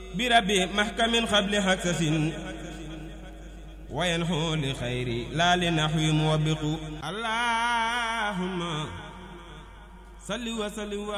بربي محكم قبل حكسس وينحو لخيري لا لنحو موبق اللهم صل وسلم